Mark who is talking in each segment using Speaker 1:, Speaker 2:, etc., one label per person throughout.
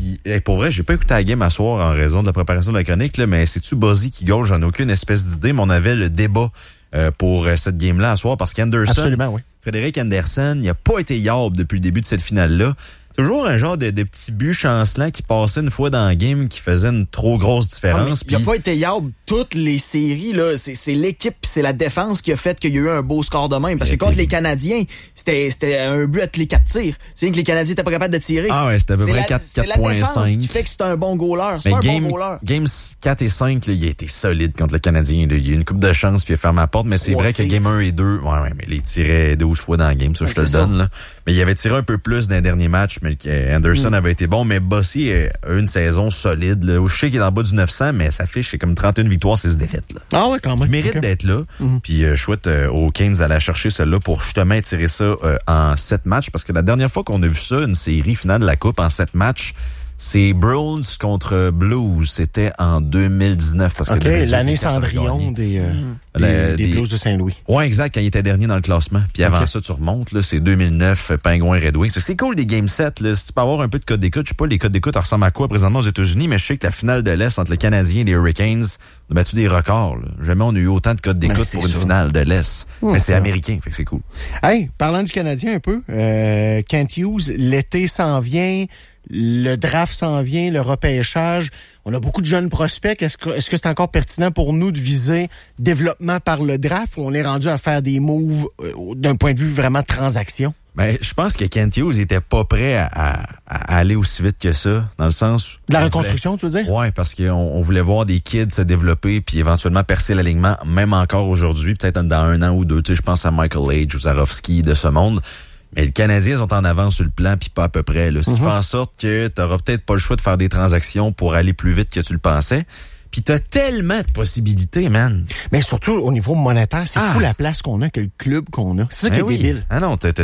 Speaker 1: Puis pour vrai, j'ai pas écouté la game à soir en raison de la préparation de la chronique, là, mais c'est-tu Buzzy qui goal? J'en ai aucune espèce d'idée, mais on avait le débat pour cette game-là à soir parce qu'Anderson,
Speaker 2: absolument, oui.
Speaker 1: Frédéric Anderson, il a pas été yard depuis le début de cette finale-là. Toujours un genre de petits buts chancelants qui passaient une fois dans la game qui faisait une trop grosse différence.
Speaker 3: Il n'a pas été yard toutes les séries. Là. C'est l'équipe et c'est la défense qui a fait qu'il y a eu un beau score de même. Parce que contre les Canadiens, c'était un but à tous les 4 tirs. C'est que les Canadiens n'étaient pas capables de tirer.
Speaker 1: Ah ouais, c'était à peu près 4.5.
Speaker 3: C'est la défense qui fait que c'est un bon goaler. C'est pas un bon goaler.
Speaker 1: Games 4 et 5, là, il a été solide contre le Canadien. Là. Il y a eu une coupe de chance puis il a fermé la porte. Mais c'est vrai que Game 1 et 2, ouais, mais il tirait 12 fois dans la game. Ça, je te le donne. Là. Mais il avait tiré un peu plus dans les derniers matchs. Mais Anderson avait été bon. Mais Bossy a une saison solide. Là. Je sais qu'il est en bas du 900, mais sa fiche, c'est comme 31 victoires, 6 défaites. Là.
Speaker 2: Ah ouais, quand même.
Speaker 1: Il mérite d'être là. Puis je souhaite aux Canes d'aller chercher celle-là pour justement tirer ça en 7 matchs. Parce que la dernière fois qu'on a vu ça, une série finale de la Coupe en 7 matchs, c'est Bruins contre Blues. C'était en 2019. Parce que
Speaker 2: l'année Cendrillon des Blues de Saint-Louis.
Speaker 1: Ouais, exact, quand il était dernier dans le classement. Puis avant ça, tu remontes, là, c'est 2009, Penguins Red Wings. C'est cool des Game 7, là. Si tu peux avoir un peu de code d'écoute, je sais pas, les codes d'écoute ressemblent à quoi présentement aux États-Unis, mais je sais que la finale de l'Est entre le Canadien et les Hurricanes a battu des records, là. Jamais on a eu autant de codes d'écoute pour une finale de l'Est. Mais c'est américain, fait que c'est cool.
Speaker 2: Hey, parlant du Canadien un peu, Kent Hughes, l'été s'en vient. Le draft s'en vient, le repêchage. On a beaucoup de jeunes prospects. Est-ce que c'est encore pertinent pour nous de viser développement par le draft ou on est rendu à faire des moves d'un point de vue vraiment transaction?
Speaker 1: Ben, je pense que Kent Hughes était pas prêt à aller aussi vite que ça, dans le sens...
Speaker 2: De la reconstruction, tu veux dire?
Speaker 1: Ouais, parce qu'on voulait voir des kids se développer puis éventuellement percer l'alignement, même encore aujourd'hui, peut-être dans 1 an ou 2. Tu sais, je pense à Michael Age ou Zarovski de ce monde. Mais les Canadiens sont en avance sur le plan, puis pas à peu près. Là. Ce qui fait en sorte que t'auras peut-être pas le choix de faire des transactions pour aller plus vite que tu le pensais. Puis t'as tellement de possibilités, man.
Speaker 2: Mais surtout au niveau monétaire, c'est fou la place qu'on a, que le club qu'on a. C'est ça qui est débile.
Speaker 1: Ah non, t'as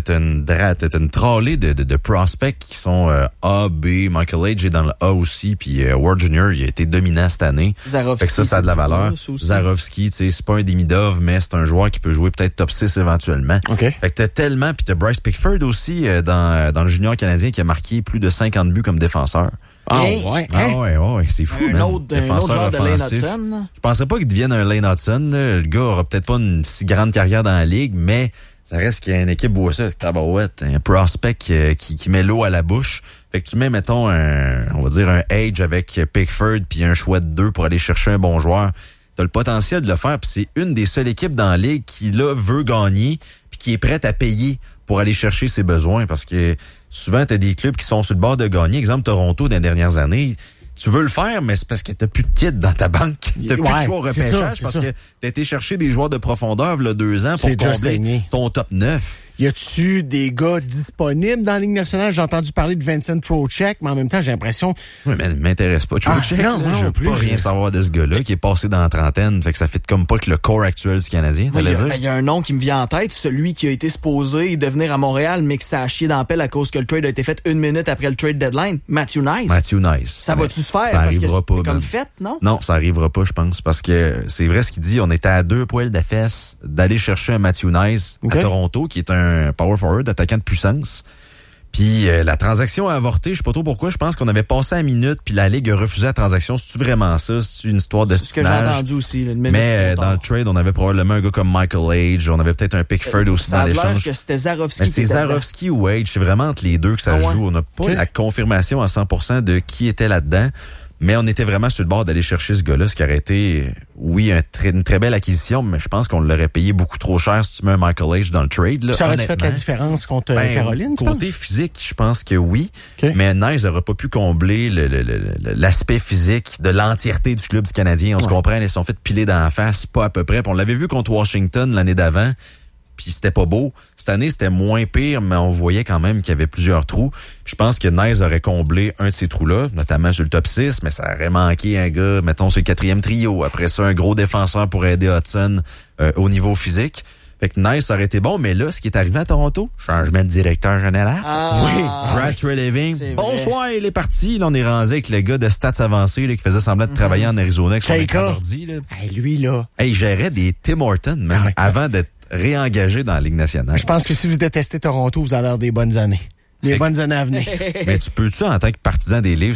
Speaker 1: une tralée de prospects qui sont A, B. Michael Age est dans le A aussi, puis Ward Jr. il a été dominant cette année.
Speaker 3: Zarovski,
Speaker 1: fait que ça a de la valeur. Zarovski, tu sais, c'est pas un Demidov, mais c'est un joueur qui peut jouer peut-être top 6 éventuellement.
Speaker 2: Okay.
Speaker 1: Fait que t'as tellement, puis t'as Bryce Pickford aussi dans le junior canadien qui a marqué plus de 50 buts comme défenseur.
Speaker 2: Ah ouais,
Speaker 1: c'est fou,
Speaker 3: un autre genre de Lane Hudson.
Speaker 1: Je pensais pas qu'il devienne un Lane Hudson. Là. Le gars aura peut-être pas une si grande carrière dans la ligue, mais ça reste qu'il y a une équipe boisseuse, tabarouette, un prospect qui met l'eau à la bouche. Fait que tu mets, mettons, on va dire un Age avec Pickford puis un choix de 2 pour aller chercher un bon joueur. T'as le potentiel de le faire, puis c'est une des seules équipes dans la ligue qui, là, veut gagner puis qui est prête à payer pour aller chercher ses besoins, parce que souvent, t'as des clubs qui sont sur le bord de gagner. Exemple, Toronto, dans les dernières années, tu veux le faire, mais c'est parce que t'as plus de kits dans ta banque. T'as plus de choix au repêchage parce que t'as été chercher des joueurs de profondeur, là, 2 ans pour combler ton top 9.
Speaker 2: Y a-tu des gars disponibles dans la Ligue nationale? J'ai entendu parler de Vincent Trocheck, mais en même temps, j'ai l'impression...
Speaker 1: Oui, mais m'intéresse pas. Trocheck, je veux pas rien savoir de ce gars-là qui est passé dans la trentaine. Fait que ça fait comme pas que le corps actuel du Canadien.
Speaker 3: Il y a un nom qui me vient en tête, celui qui a été supposé devenir à Montréal, mais que ça a chié dans la pelle à cause que le trade a été fait 1 minute après le trade deadline. Matthew Nice. Ça va-tu se faire?
Speaker 1: Ça arrivera pas.
Speaker 3: Comme fait, non?
Speaker 1: Non, ça arrivera pas, je pense. Parce que c'est vrai ce qu'il dit. On était à 2 poils de fesses d'aller chercher un Matthew Nice à Toronto, qui est un power forward, attaquant de puissance. Puis la transaction a avorté, je sais pas trop pourquoi, je pense qu'on avait passé à minute puis la Ligue a refusé la transaction. C'est-tu vraiment ça? C'est une histoire de
Speaker 3: C'est ce que j'ai entendu aussi.
Speaker 1: Mais dans le trade, on avait probablement un gars comme Michael Age, on avait peut-être un Pickford aussi dans l'échange.
Speaker 3: Ça a l'air que c'était Zarovski.
Speaker 1: Mais c'est Zarovski ou Age, c'est vraiment entre les deux que ça joue. On n'a pas la confirmation à 100% de qui était là-dedans. Mais on était vraiment sur le bord d'aller chercher ce gars-là, ce qui aurait été, oui, une très belle acquisition, mais je pense qu'on l'aurait payé beaucoup trop cher si tu mets un Michael Age dans le trade. Là,
Speaker 2: ça aurait fait la différence contre Caroline, tu
Speaker 1: côté
Speaker 2: penses?
Speaker 1: physique, je pense que oui. Mais Nice n'aurait pas pu combler l'aspect physique de l'entièreté du club du Canadien. On se comprend, ils se sont fait piler dans la face, pas à peu près. Puis on l'avait vu contre Washington l'année d'avant. Puis c'était pas beau. Cette année, c'était moins pire, mais on voyait quand même qu'il y avait plusieurs trous. Puis je pense que Nice aurait comblé un de ces trous-là, notamment sur le top 6, mais ça aurait manqué un gars, mettons, sur le 4e trio. Après ça, un gros défenseur pour aider Hudson au niveau physique. Fait que Nice aurait été bon, mais là, ce qui est arrivé à Toronto, changement de directeur général. Brad Treliving. Bonsoir, il est parti. Là, on est rendu avec le gars de stats avancés là, qui faisait semblant de travailler en Arizona avec son écran d'ordi.
Speaker 2: Lui, là.
Speaker 1: Il gérait des Tim Hortons, même, avant d'être réengagé dans la Ligue nationale.
Speaker 2: Je pense que si vous détestez Toronto, vous allez avoir des bonnes années. Des bonnes années à venir.
Speaker 1: Mais tu peux-tu, en tant que partisan des livres,